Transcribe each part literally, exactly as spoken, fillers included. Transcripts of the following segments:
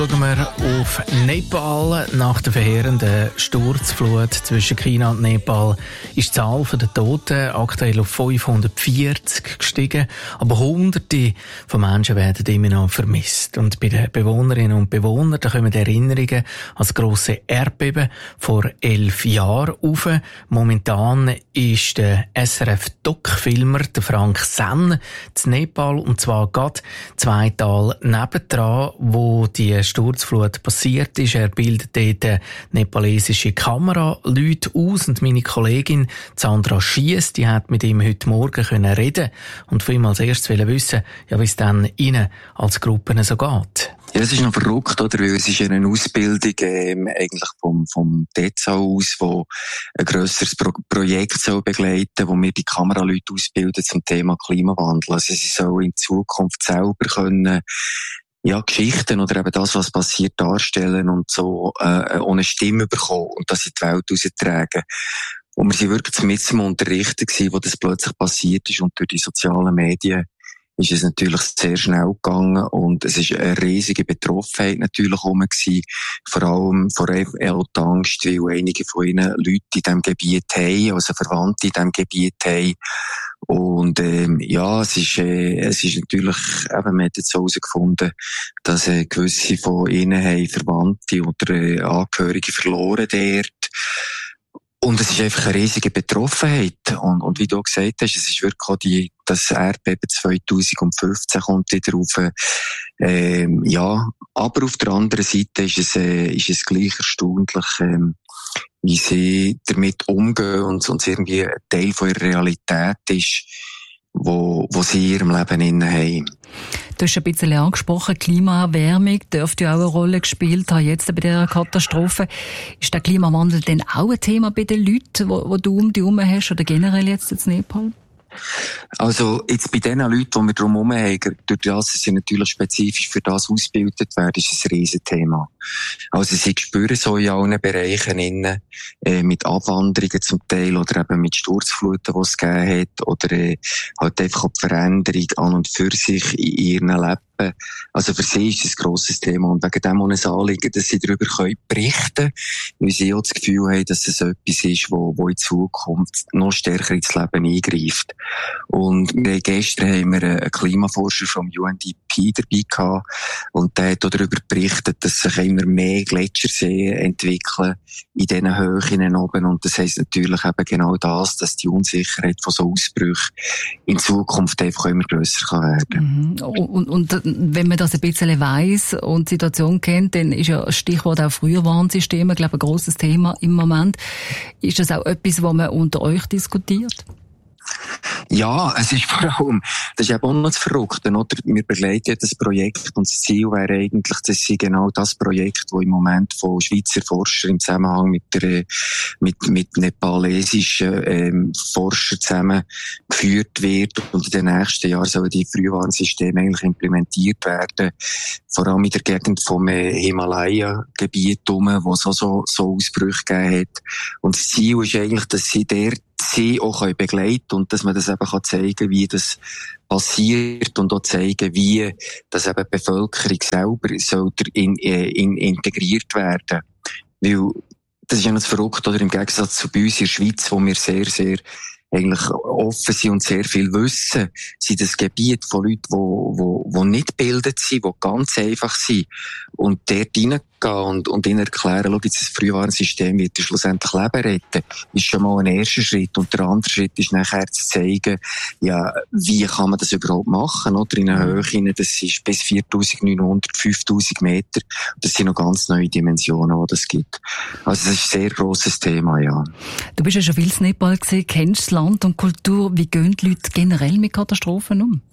Schauen wir auf Nepal. Nach der verheerenden Sturzflut zwischen China und Nepal ist die Zahl der Toten aktuell auf fünfhundertvierzig gestiegen. Aber Hunderte von Menschen werden immer noch vermisst. Und bei den Bewohnerinnen und Bewohnern da kommen Erinnerungen an das grosse Erdbeben vor elf Jahren auf. Momentan ist der S R F-Doc-Filmer Frank Sen in Nepal, und zwar gerade zwei Tal nebendran, wo die Sturzflut passiert ist. Er bildet dort nepalesische Kameraleute aus, und meine Kollegin Sandra Schiess, die hat mit ihm heute Morgen können reden und von ihm als erstes wissen, ja, wie es dann Ihnen als Gruppe so geht. Ja, es ist noch verrückt, oder? Weil es ist eine Ausbildung, ähm, eigentlich vom, vom D E Z A aus, wo ein grösseres Pro- Projekt soll begleiten, wo wir die Kameraleute ausbilden zum Thema Klimawandel. Also sie sollen in Zukunft selber können, ja, Geschichten oder eben das, was passiert, darstellen und so, äh, ohne Stimme bekommen und das in die Welt raustragen. Und wir sind wirklich mitten im Unterrichten gewesen, wo das plötzlich passiert ist, und durch die sozialen Medien ist es natürlich sehr schnell gegangen, und es ist eine riesige Betroffenheit natürlich herum gewesen, vor allem vor allem auch die Angst, weil einige von ihnen Leute in diesem Gebiet haben, also Verwandte in diesem Gebiet haben. Und ähm, ja, es ist, äh, es ist natürlich, eben, man hat jetzt herausgefunden, dass äh, gewisse von ihnen haben Verwandte oder äh, Angehörige verloren dort. Und es ist einfach eine riesige Betroffenheit. Und, und wie du gesagt hast, es ist wirklich auch die, das Erdbeben zweitausendfünfzehn kommt wieder rauf. Ähm, ja, aber auf der anderen Seite ist es, äh, ist es gleich erstaunlich, ähm, wie sie damit umgehen und es irgendwie ein Teil von ihrer Realität ist, wo, wo sie in ihrem Leben inne haben. Du hast ein bisschen angesprochen, Klimaerwärmung dürfte ja auch eine Rolle gespielt haben, jetzt bei dieser Katastrophe. Ist der Klimawandel denn auch ein Thema bei den Leuten, wo, wo du um dich herum hast, oder generell jetzt in Nepal? Also, jetzt bei den Leuten, die wir drumherum haben, durch das sie natürlich spezifisch für das ausgebildet werden, ist es ein Riesenthema. Also, sie spüren so in allen Bereichen innen, äh, mit Abwanderungen zum Teil, oder eben mit Sturzfluten, die es gegeben hat, oder, äh, halt einfach die Veränderung an und für sich in ihren Leben. Also für sie ist das ein grosses Thema, und wegen dem auch ein Anliegen, dass sie darüber berichten können, weil sie auch das Gefühl haben, dass es etwas ist, wo, wo in Zukunft noch stärker ins Leben eingreift. Und wir, gestern haben wir einen Klimaforscher vom U N D P dabei gehabt, und der hat auch darüber berichtet, dass sich immer mehr Gletscherseen entwickeln in diesen Höhen oben, und das heisst natürlich eben genau das, dass die Unsicherheit von so Ausbrüchen in Zukunft einfach immer grösser werden kann. Mhm. Und, und wenn man das ein bisschen weiss und die Situation kennt, dann ist ja ein Stichwort auch Frühwarnsysteme, glaube ich, ein grosses Thema im Moment. Ist das auch etwas, was man unter euch diskutiert? Ja, es ist vor allem, das ist eben auch noch das Verrückte, oder? Wir begleiten das Projekt, und das Ziel wäre eigentlich, dass sie genau das Projekt, das im Moment von Schweizer Forschern im Zusammenhang mit der, mit, mit nepalesischen, ähm, Forschern zusammen geführt wird, und in den nächsten Jahren sollen die Frühwarnsysteme eigentlich implementiert werden, vor allem in der Gegend vom äh, Himalaya-Gebiet herum, wo es auch so, so Ausbrüche gegeben hat. Und das Ziel ist eigentlich, dass sie dort sie auch begleiten können, und dass man das eben zeigen kann, wie das passiert, und auch zeigen, wie das eben die Bevölkerung selber sollte in, in, integriert werden. Weil das ist ja noch verrückt, oder im Gegensatz zu bei uns in der Schweiz, wo wir sehr, sehr eigentlich offen sind und sehr viel wissen, sind das Gebiet von Leuten, die, die, die nicht gebildet sind, die ganz einfach sind, und dort reingehen und, und ihnen erklären, schau, jetzt das Frühwarnsystem wird schlussendlich Leben retten, ist schon mal ein erster Schritt. Und der andere Schritt ist nachher zu zeigen, ja, wie kann man das überhaupt machen, oder? In einer Höhe, das ist bis viertausendneunhundert, fünftausend Meter. Das sind noch ganz neue Dimensionen, die das gibt. Also, das ist ein sehr grosses Thema, ja. Du bist ja schon viel in Nepal gewesen, kennst das Land und Kultur. Wie gehen die Leute generell mit Katastrophen um?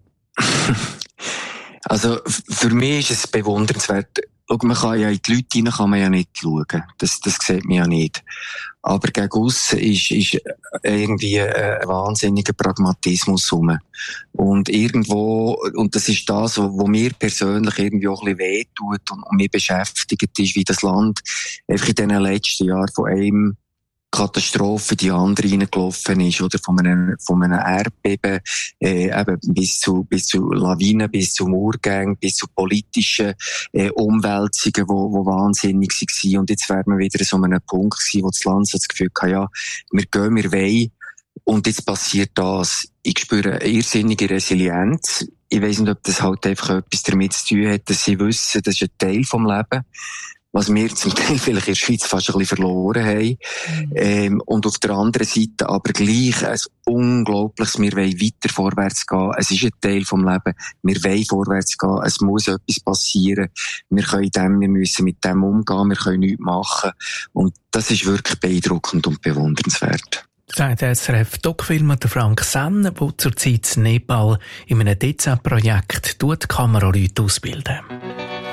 Also, für mich ist es bewundernswert. Schau, man kann ja in die Leute hinein kann man ja nicht schauen. Das, das sieht man ja nicht. Aber gegen aussen ist, ist irgendwie ein wahnsinniger Pragmatismus rum. Und irgendwo, und das ist das, was mir persönlich irgendwie auch ein bisschen wehtut und, und mich beschäftigt, ist, wie das Land einfach in diesen letzten Jahren von einem Katastrophe die andere reingelaufen ist, oder von einem, von einem Erdbeben, äh, eben bis zu, bis zu Lawinen, bis zu Murgängen, bis zu politischen, äh, Umwälzungen, wo, wo wahnsinnig waren. Und jetzt wären wir wieder so an einem Punkt gewesen, wo das Land so das Gefühl hatte, ja, wir gehen, wir wollen. Und jetzt passiert das. Ich spüre eine irrsinnige Resilienz. Ich weiss nicht, ob das halt einfach etwas damit zu tun hat, dass sie wissen, das ist ein Teil vom Leben, was wir zum Teil vielleicht in der Schweiz fast ein bisschen verloren haben. Mhm. Ähm, und auf der anderen Seite aber gleich ein unglaubliches, wir wollen weiter vorwärts gehen. Es ist ein Teil vom Leben. Wir wollen vorwärts gehen. Es muss etwas passieren. Wir können dem, wir müssen mit dem umgehen. Wir können nichts machen. Und das ist wirklich beeindruckend und bewundernswert. Sagt der S R F-Doc-Filmer Frank Senn, der zurzeit in Nepal in einem D Z-Projekt Kameraleute ausbildet.